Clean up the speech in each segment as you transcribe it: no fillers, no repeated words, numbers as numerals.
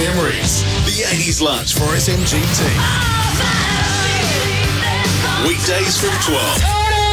memories. The 80s lunch for SMGT. Weekdays from 12.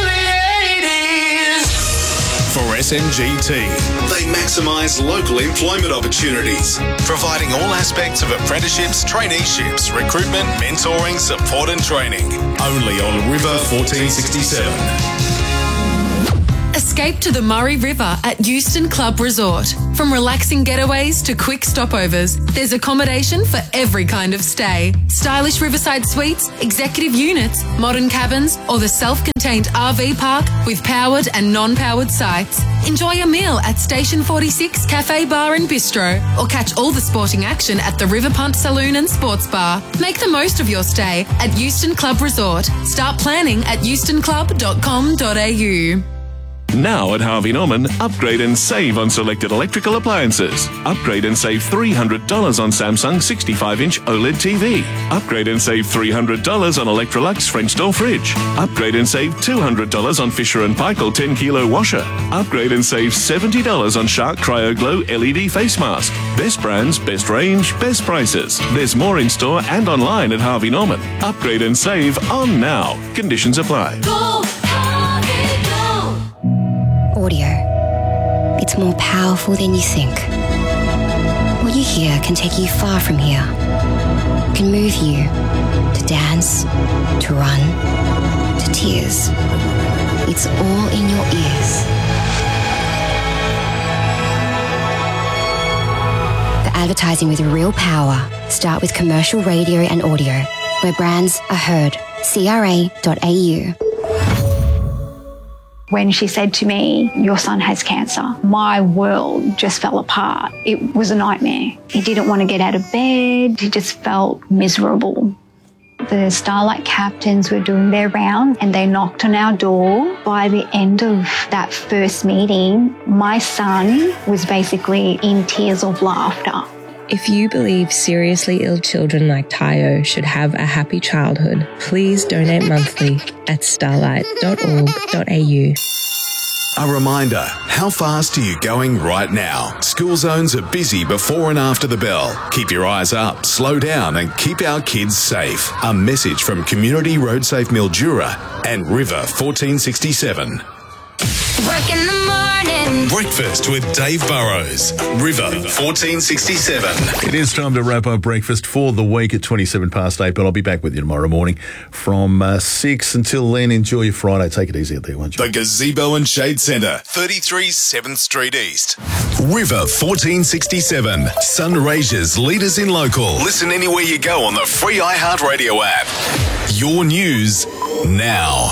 For SMGT, they maximise local employment opportunities, providing all aspects of apprenticeships, traineeships, recruitment, mentoring, support and training. Only on River 1467. Escape to the Murray River at Euston Club Resort. From relaxing getaways to quick stopovers, there's accommodation for every kind of stay. Stylish riverside suites, executive units, modern cabins, or the self-contained RV park with powered and non-powered sites. Enjoy a meal at Station 46 Cafe Bar and Bistro, or catch all the sporting action at the River Punt Saloon and Sports Bar. Make the most of your stay at Euston Club Resort. Start planning at eustonclub.com.au. Now at Harvey Norman, upgrade and save on selected electrical appliances. Upgrade and save $300 on Samsung 65-inch OLED TV. Upgrade and save $300 on Electrolux French door fridge. Upgrade and save $200 on Fisher & Paykel 10-kilo washer. Upgrade and save $70 on Shark Cryo Glow LED face mask. Best brands, best range, best prices. There's more in store and online at Harvey Norman. Upgrade and save on now. Conditions apply. Go, Harvey, go. Audio. It's more powerful than you think. What you hear can take you far from here. It can move you to dance, to run, to tears. It's all in your ears. For advertising with real power, start with commercial radio and audio, where brands are heard. CRA.au. When she said to me, "Your son has cancer," my world just fell apart. It was a nightmare. He didn't want to get out of bed. He just felt miserable. The Starlight captains were doing their round and they knocked on our door. By the end of that first meeting, my son was basically in tears of laughter. If you believe seriously ill children like Tayo should have a happy childhood, please donate monthly at starlight.org.au. A reminder, how fast are you going right now? School zones are busy before and after the bell. Keep your eyes up, slow down and keep our kids safe. A message from Community Road Safe Mildura and River 1467. Work in the morning. Breakfast with Dave Burrows. River 1467. It is time to wrap up breakfast for the week at 27 past 8, but I'll be back with you tomorrow morning from 6. Until then, enjoy your Friday. Take it easy out there, won't you? The Gazebo and Shade Centre, 33 7th Street East. River 1467. Sunraysia's leaders in local. Listen anywhere you go on the free iHeartRadio app. Your news now.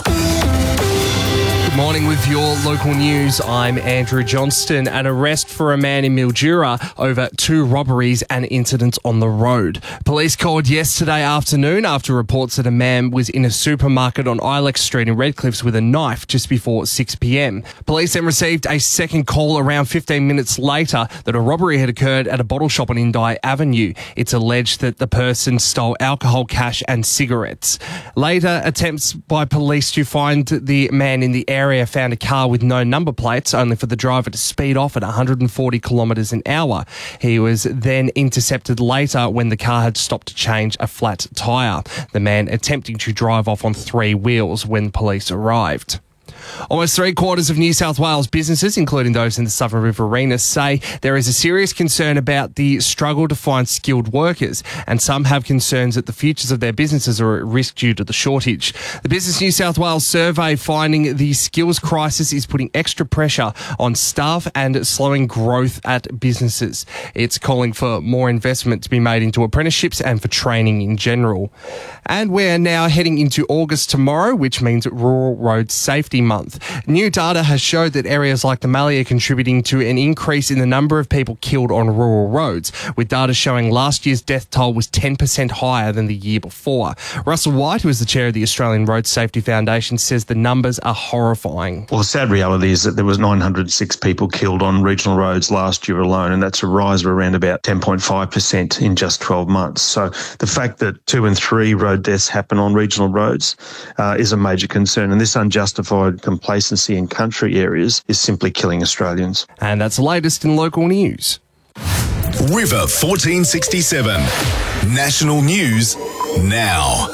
Morning with your local news. I'm Andrew Johnston. An arrest for a man in Mildura over 2 robberies and incidents on the road. Police called yesterday afternoon after reports that a man was in a supermarket on Ilex Street in Redcliffs with a knife just before 6 p.m. Police then received a second call around 15 minutes later that a robbery had occurred at a bottle shop on Indi Avenue. It's alleged that the person stole alcohol, cash and cigarettes. Later, attempts by police to find the man in the area found a car with no number plates, only for the driver to speed off at 140 kilometres an hour. He was then intercepted later when the car had stopped to change a flat tyre. The man attempting to drive off on 3 wheels when police arrived. Almost 3/4 of New South Wales businesses, including those in the Southern Riverina, say there is a serious concern about the struggle to find skilled workers, and some have concerns that the futures of their businesses are at risk due to the shortage. The Business New South Wales survey finding the skills crisis is putting extra pressure on staff and slowing growth at businesses. It's calling for more investment to be made into apprenticeships and for training in general. And we're now heading into August tomorrow, which means Rural Road Safety Month. New data has showed that areas like the Mallee are contributing to an increase in the number of people killed on rural roads, with data showing last year's death toll was 10% higher than the year before. Russell White, who is the chair of the Australian Road Safety Foundation, says the numbers are horrifying. Well, the sad reality is that there was 906 people killed on regional roads last year alone, and that's a rise of around about 10.5% in just 12 months. So the fact that 2 and 3 road deaths happen on regional roads is a major concern, and this unjustified complacency in country areas is simply killing Australians. And that's the latest in local news. River 1467. National news now.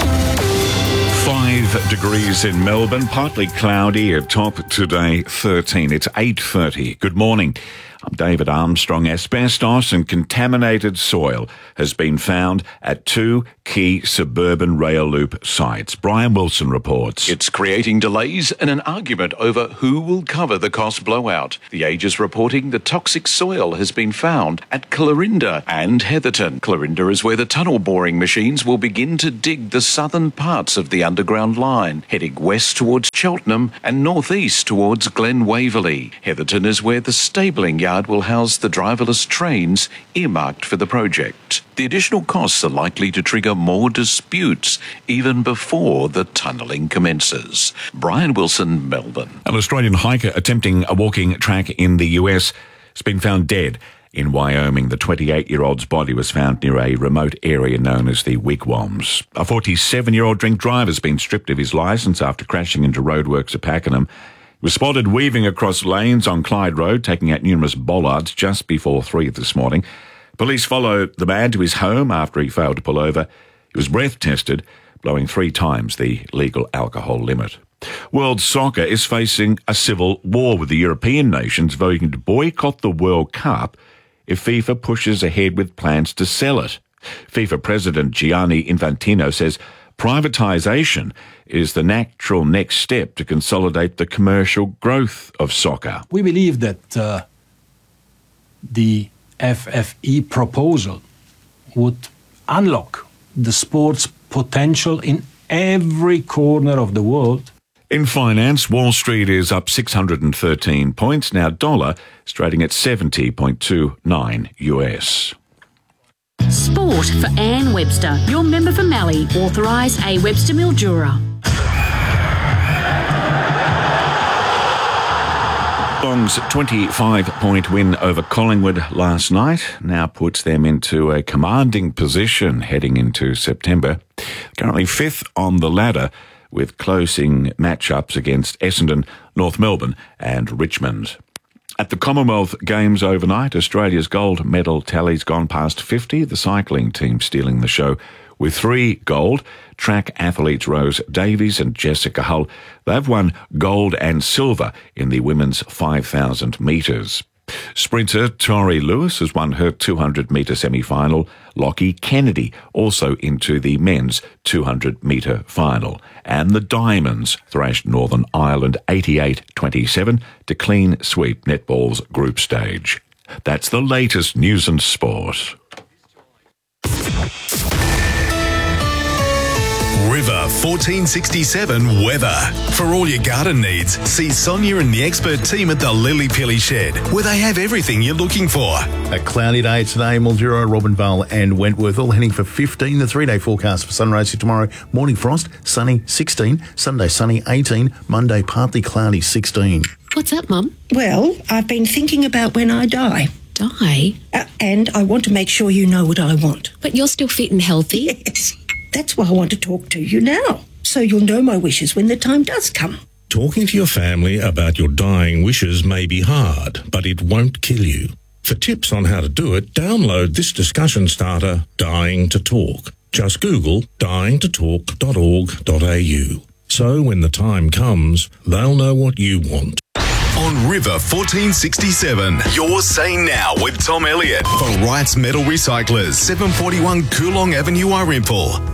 5 degrees in Melbourne, partly cloudy, a top today 13. It's 8:30. Good morning. I'm David Armstrong. Asbestos and contaminated soil has been found at 2 key suburban rail loop sites. Brian Wilson reports. It's creating delays and an argument over who will cover the cost blowout. The Age is reporting the toxic soil has been found at Clarinda and Heatherton. Clarinda is where the tunnel boring machines will begin to dig the southern parts of the underground line, heading west towards Cheltenham and northeast towards Glen Waverley. Heatherton is where the stabling yard will house the driverless trains earmarked for the project. The additional costs are likely to trigger more disputes even before the tunnelling commences. Brian Wilson, Melbourne. An Australian hiker attempting a walking track in the US has been found dead. In Wyoming, the 28-year-old's body was found near a remote area known as the Wigwams. A 47-year-old drink driver has been stripped of his licence after crashing into roadworks at Pakenham. He was spotted weaving across lanes on Clyde Road, taking out numerous bollards just before 3 this morning. Police followed the man to his home after he failed to pull over. He was breath tested, blowing 3 times the legal alcohol limit. World soccer is facing a civil war, with the European nations voting to boycott the World Cup if FIFA pushes ahead with plans to sell it. FIFA President Gianni Infantino says privatisation is the natural next step to consolidate the commercial growth of soccer. We believe that the FFE proposal would unlock the sport's potential in every corner of the world. In finance, Wall Street is up 613 points. Now dollar is trading at 70.29 US. Sport for Anne Webster, your member for Mallee, authorised A. Webster Mildura. Geelong's 25-point win over Collingwood last night now puts them into a commanding position heading into September. Currently 5th on the ladder, with closing matchups against Essendon, North Melbourne and Richmond. At the Commonwealth Games overnight, Australia's gold medal tally's gone past 50, the cycling team stealing the show with 3 gold. Track athletes Rose Davies and Jessica Hull, they've won gold and silver in the women's 5,000 metres. Sprinter Tori Lewis has won her 200-metre semi-final. Lockie Kennedy also into the men's 200-metre final. And the Diamonds thrashed Northern Ireland 88-27 to clean sweep netball's group stage. That's the latest news and sport. River 1467 weather. For all your garden needs, see Sonia and the expert team at the Lily Pilly Shed, where they have everything you're looking for. A cloudy day today, Mildura, Robinvale and Wentworth, all heading for 15. The 3-day forecast for sunrise here tomorrow. Morning frost, sunny 16. Sunday sunny 18. Monday partly cloudy 16. What's up, Mum? Well, I've been thinking about when I die. Die? And I want to make sure you know what I want. But you're still fit and healthy. Yes. That's why I want to talk to you now, so you'll know my wishes when the time does come. Talking to your family about your dying wishes may be hard, but it won't kill you. For tips on how to do it, download this discussion starter, Dying to Talk. Just Google dyingtotalk.org.au. So when the time comes, they'll know what you want. On River 1467, you're saying now with Tom Elliott for Wrights Metal Recyclers, 741 Coolong Avenue, Irimple.